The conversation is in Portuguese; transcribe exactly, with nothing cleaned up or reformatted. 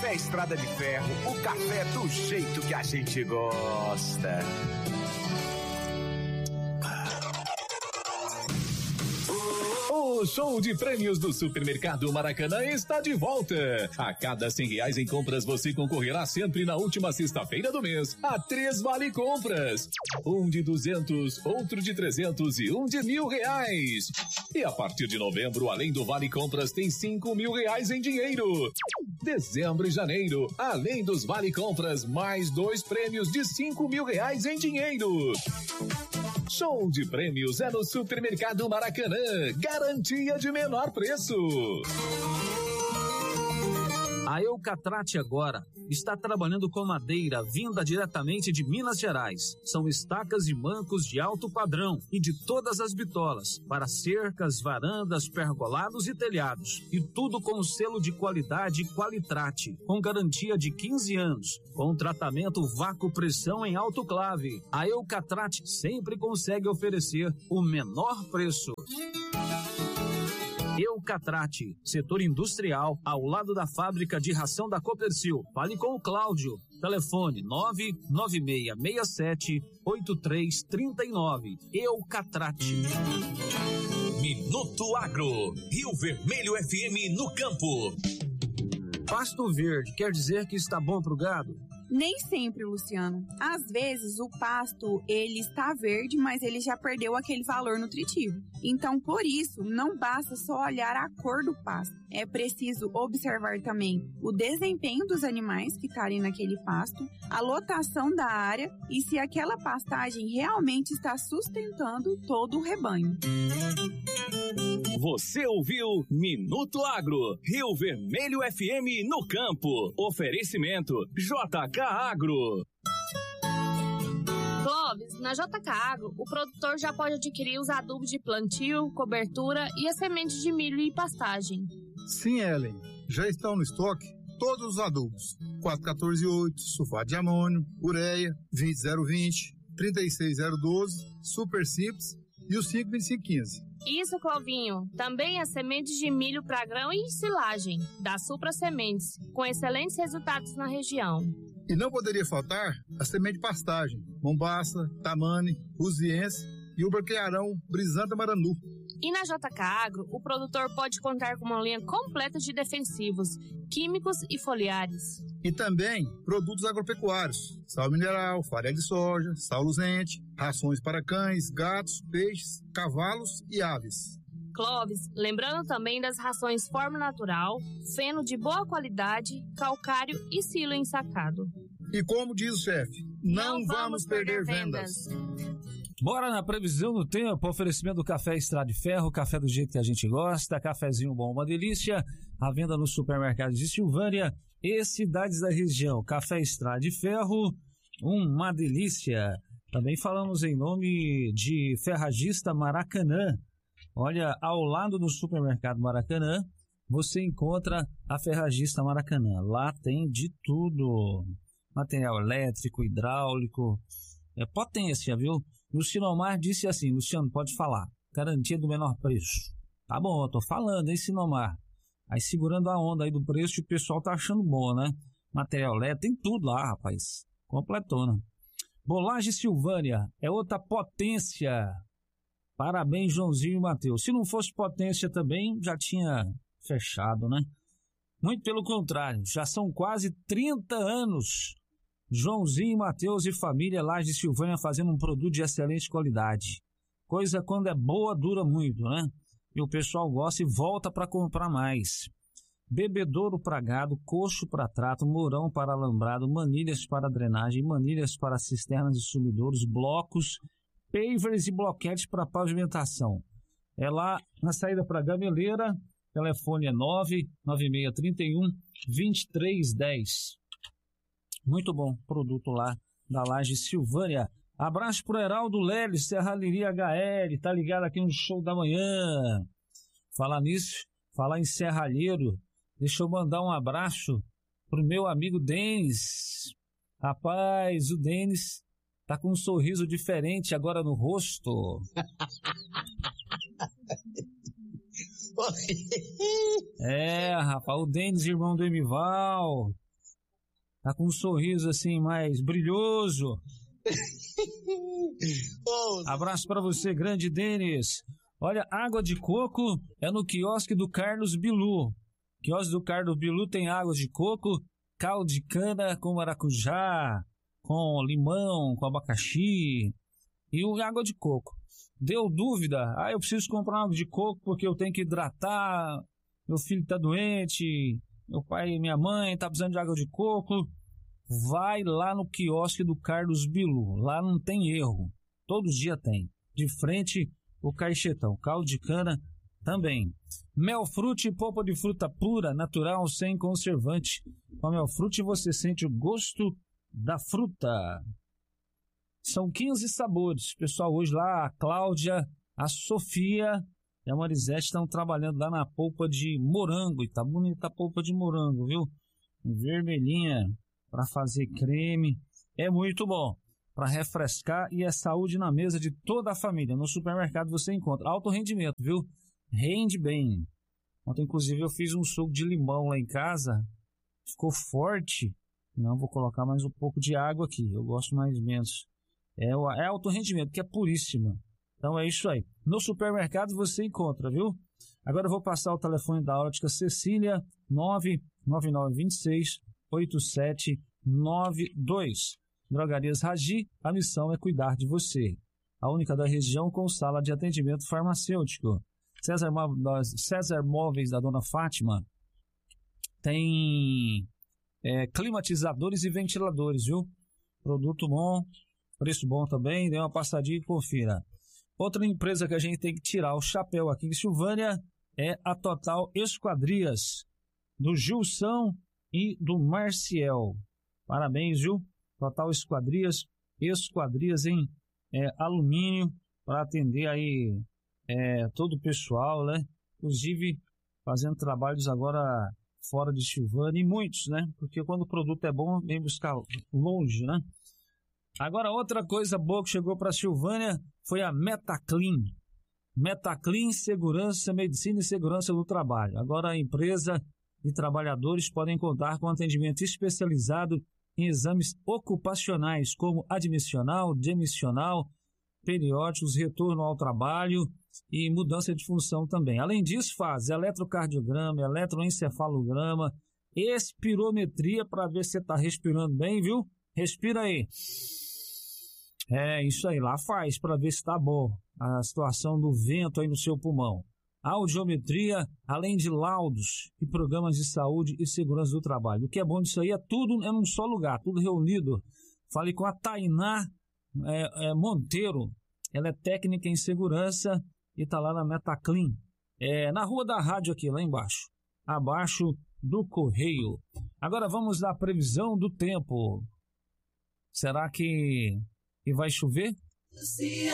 Café Estrada de Ferro, o café do jeito que a gente gosta. O show de prêmios do Supermercado Maracanã está de volta. A cada cem reais em compras, você concorrerá sempre na última sexta-feira do mês a três vale compras. Um de duzentos, outro de trezentos e um de mil reais. E a partir de novembro, além do vale compras, tem cinco mil reais em dinheiro. Dezembro e janeiro, além dos vale compras, mais dois prêmios de cinco mil reais em dinheiro. Show de prêmios é no Supermercado Maracanã. Garantia de menor preço. A Eucatrate agora está trabalhando com madeira vinda diretamente de Minas Gerais. São estacas e mancos de alto padrão e de todas as bitolas, para cercas, varandas, pergolados e telhados. E tudo com selo de qualidade Qualitrate, com garantia de quinze anos, com tratamento vácuo pressão em autoclave. A Eucatrate sempre consegue oferecer o menor preço. Eucatrate, setor industrial, ao lado da fábrica de ração da Copercil. Fale com o Cláudio. Telefone nove nove seis seis sete oito três três nove. Eucatrate. Minuto Agro, Rio Vermelho F M no campo. Pasto verde quer dizer que está bom pro gado? Nem sempre, Luciano. Às vezes o pasto, ele está verde, mas ele já perdeu aquele valor nutritivo. Então, por isso, não basta só olhar a cor do pasto. É preciso observar também o desempenho dos animais que estarem naquele pasto, a lotação da área e se aquela pastagem realmente está sustentando todo o rebanho. Você ouviu Minuto Agro, Rio Vermelho F M no campo. Oferecimento J K Agro. Clóvis, na J K Agro, o produtor já pode adquirir os adubos de plantio, cobertura e as sementes de milho e pastagem. Sim, Ellen, já estão no estoque todos os adubos: quatro quatorze oito, sulfato de amônio, ureia, vinte zero vinte, trinta e seis zero doze, super simples e os cinco vinte e cinco quinze. Isso, Clovinho. Também as sementes de milho para grão e silagem, da Supra Sementes, com excelentes resultados na região. E não poderia faltar a semente de pastagem: Mombaça, Tamane, Uziense e o Braquearão Brisanta Maranu. E na J K Agro, o produtor pode contar com uma linha completa de defensivos, químicos e foliares. E também produtos agropecuários: sal mineral, farinha de soja, sal luzente, rações para cães, gatos, peixes, cavalos e aves. Clóvis, lembrando também das rações Forma Natural, feno de boa qualidade, calcário e silo ensacado. E como diz o chefe, não, não vamos, vamos perder, perder vendas. vendas. Bora na previsão do tempo, oferecimento do Café Estrada de Ferro, café do jeito que a gente gosta, cafezinho bom, uma delícia, à venda nos supermercados de Silvânia e cidades da região. Café Estrada de Ferro, uma delícia. Também falamos em nome de Ferragista Maracanã. Olha, ao lado do supermercado Maracanã, você encontra a Ferragista Maracanã. Lá tem de tudo, material elétrico, hidráulico, é potência, viu? E o Sinomar disse assim: Luciano, pode falar, garantia do menor preço. Tá bom, eu tô falando, hein, Sinomar? Aí segurando a onda aí do preço, o pessoal tá achando bom, né? Material elétrico, tem tudo lá, rapaz. Completona. Bolagem Silvânia é outra potência. Parabéns, Joãozinho e Matheus. Se não fosse potência também, já tinha fechado, né? Muito pelo contrário, já são quase trinta anos. Joãozinho, Matheus e família lá de Silvânia fazendo um produto de excelente qualidade. Coisa quando é boa dura muito, né? E o pessoal gosta e volta para comprar mais. Bebedouro para gado, coxo para trato, mourão para alambrado, manilhas para drenagem, manilhas para cisternas e sumidouros, blocos, pavers e bloquetes para pavimentação. É lá na saída para Gameleira, telefone é nove nove seis três um, dois três um zero. Muito bom produto lá da Laje Silvânia. Abraço pro Heraldo Leles, Serralheria H L, tá ligado aqui no show da manhã. Falar nisso, falar em serralheiro, deixa eu mandar um abraço pro meu amigo Denis. Rapaz, o Denis tá com um sorriso diferente agora no rosto. É, rapaz, o Denis, irmão do Emival. tá com um sorriso assim mais brilhoso. Abraço para você, grande Denis. Olha, água de coco é no quiosque do Carlos Bilu. Quiosque do Carlos Bilu tem água de coco, caldo de cana com maracujá, com limão, com abacaxi e o água de coco. Deu dúvida? Ah, eu preciso comprar água de coco porque eu tenho que hidratar, meu filho tá doente, meu pai e minha mãe tá precisando de água de coco. Vai lá no quiosque do Carlos Bilu, lá não tem erro, todo dia tem. De frente, o caixetão, caldo de cana também. Melfrute, polpa de fruta pura, natural, sem conservante. Com Melfrute você sente o gosto da fruta. São quinze sabores. Pessoal, hoje lá a Cláudia, a Sofia e a Marisete estão trabalhando lá na polpa de morango. E tá bonita a polpa de morango, viu? Vermelhinha para fazer creme. É muito bom para refrescar e é saúde na mesa de toda a família. No supermercado você encontra alto rendimento, viu? Rende bem. Ontem, inclusive, eu fiz um suco de limão lá em casa. Ficou forte. Não, vou colocar mais um pouco de água aqui. Eu gosto mais menos. É, é alto rendimento, que é puríssima. Então é isso aí. No supermercado você encontra, viu? Agora eu vou passar o telefone da Ótica Cecília, nove nove nove dois seis oito sete nove dois. Drogarias Ragi, a missão é cuidar de você. A única da região com sala de atendimento farmacêutico. César, César Móveis da Dona Fátima tem é, climatizadores e ventiladores, viu? Produto bom, preço bom também, dê uma passadinha e confira. Outra empresa que a gente tem que tirar o chapéu aqui em Silvânia é a Total Esquadrias, do Gilson e do Marciel. Parabéns, viu? Total Esquadrias, esquadrias em é, alumínio para atender aí é, todo o pessoal, né? Inclusive fazendo trabalhos agora fora de Silvânia, e muitos, né? Porque quando o produto é bom, vem buscar longe, né? Agora, outra coisa boa que chegou para Silvânia foi a Metaclean. Metaclean, segurança, medicina e segurança do trabalho. Agora a empresa e trabalhadores podem contar com atendimento especializado em exames ocupacionais, como admissional, demissional, periódicos, retorno ao trabalho e mudança de função também. Além disso, faz eletrocardiograma, eletroencefalograma, espirometria para ver se você está respirando bem, viu? Respira aí. É, isso aí, lá faz para ver se está bom a situação do vento aí no seu pulmão. Audiometria, além de laudos e programas de saúde e segurança do trabalho. O que é bom disso aí é tudo é num só lugar, tudo reunido. Falei com a Tainá é, é, Monteiro, ela é técnica em segurança e está lá na Metaclean. É, na rua da rádio aqui, lá embaixo, abaixo do Correio. Agora vamos à previsão do tempo. Será que, que vai chover?